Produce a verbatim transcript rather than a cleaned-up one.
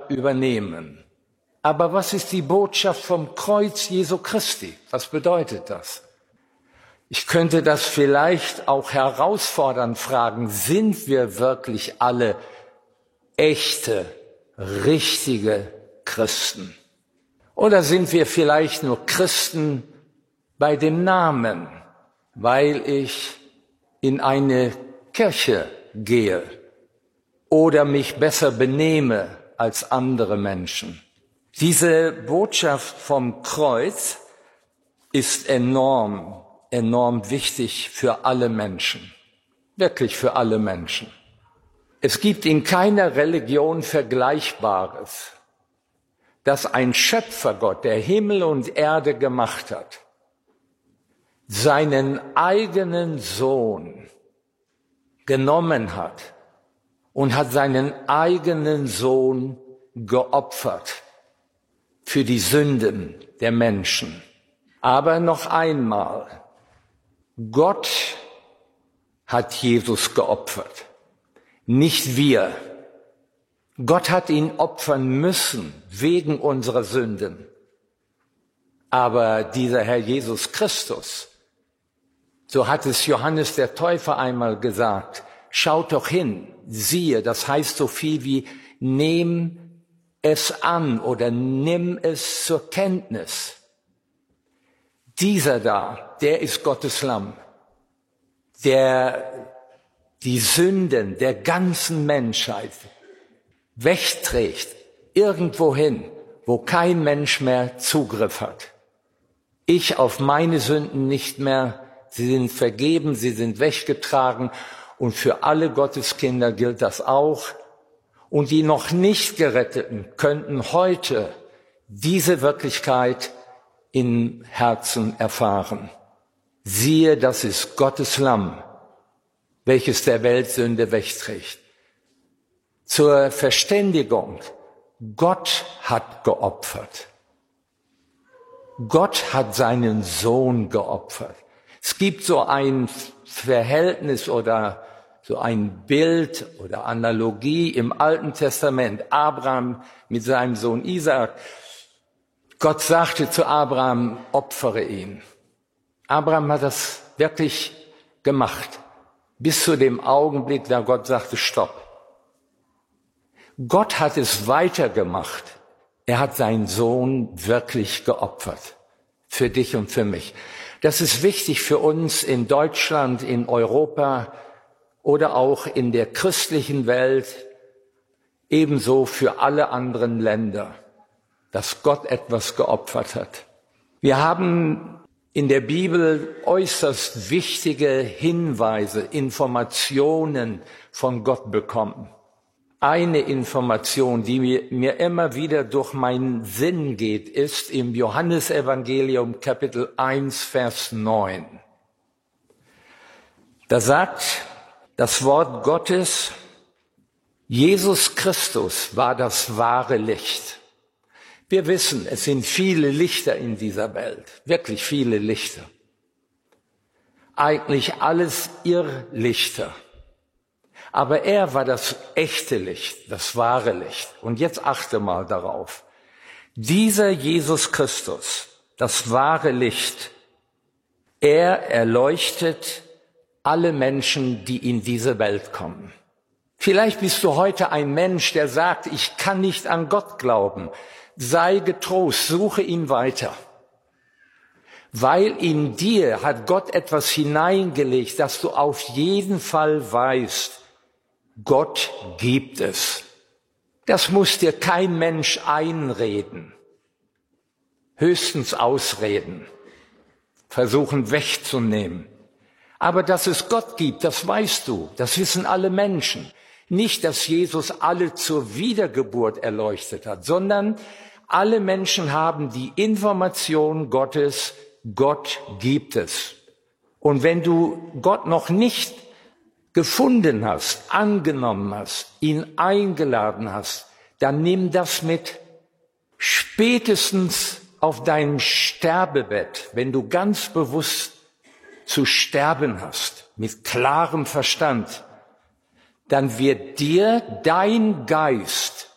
übernehmen. Aber was ist die Botschaft vom Kreuz Jesu Christi? Was bedeutet das? Ich könnte das vielleicht auch herausfordernd fragen, sind wir wirklich alle echte, richtige Christen? Oder sind wir vielleicht nur Christen bei dem Namen, weil ich in eine Kirche gehe oder mich besser benehme als andere Menschen? Diese Botschaft vom Kreuz ist enorm, enorm wichtig für alle Menschen, wirklich für alle Menschen. Es gibt in keiner Religion Vergleichbares, dass ein Schöpfergott, der Himmel und Erde gemacht hat, seinen eigenen Sohn genommen hat und hat seinen eigenen Sohn geopfert für die Sünden der Menschen. Aber noch einmal, Gott hat Jesus geopfert, nicht wir. Gott hat ihn opfern müssen wegen unserer Sünden. Aber dieser Herr Jesus Christus, so hat es Johannes der Täufer einmal gesagt, schaut doch hin, siehe, das heißt so viel wie nehm es an oder nimm es zur Kenntnis. Dieser da, der ist Gottes Lamm, der die Sünden der ganzen Menschheit wegträgt, irgendwohin, wo kein Mensch mehr Zugriff hat. Ich auf meine Sünden nicht mehr, sie sind vergeben, sie sind weggetragen und für alle Gotteskinder gilt das auch. Und die noch nicht Geretteten könnten heute diese Wirklichkeit im Herzen erfahren. Siehe, das ist Gottes Lamm, welches der Welt Sünde wegträgt. Zur Verständigung, Gott hat geopfert. Gott hat seinen Sohn geopfert. Es gibt so ein Verhältnis oder so ein Bild oder Analogie im Alten Testament. Abraham mit seinem Sohn Isaak. Gott sagte zu Abraham, opfere ihn. Abraham hat das wirklich gemacht, bis zu dem Augenblick, da Gott sagte, stopp. Gott hat es weitergemacht. Er hat seinen Sohn wirklich geopfert. Für dich und für mich. Das ist wichtig für uns in Deutschland, in Europa oder auch in der christlichen Welt, ebenso für alle anderen Länder, dass Gott etwas geopfert hat. Wir haben in der Bibel äußerst wichtige Hinweise, Informationen von Gott bekommen. Eine Information, die mir, mir immer wieder durch meinen Sinn geht, ist im Johannesevangelium Kapitel eins, Vers neun. Da sagt das Wort Gottes, Jesus Christus war das wahre Licht. Wir wissen, es sind viele Lichter in dieser Welt, wirklich viele Lichter. Eigentlich alles Irrlichter. Aber er war das echte Licht, das wahre Licht. Und jetzt achte mal darauf. Dieser Jesus Christus, das wahre Licht, er erleuchtet alle Menschen, die in diese Welt kommen. Vielleicht bist du heute ein Mensch, der sagt, ich kann nicht an Gott glauben. Sei getrost, suche ihn weiter. Weil in dir hat Gott etwas hineingelegt, dass du auf jeden Fall weißt, Gott gibt es. Das muss dir kein Mensch einreden, höchstens ausreden, versuchen wegzunehmen. Aber dass es Gott gibt, das weißt du, das wissen alle Menschen. Nicht, dass Jesus alle zur Wiedergeburt erleuchtet hat, sondern alle Menschen haben die Information Gottes, Gott gibt es. Und wenn du Gott noch nicht gefunden hast, angenommen hast, ihn eingeladen hast, dann nimm das mit. Spätestens auf deinem Sterbebett, wenn du ganz bewusst zu sterben hast, mit klarem Verstand, dann wird dir dein Geist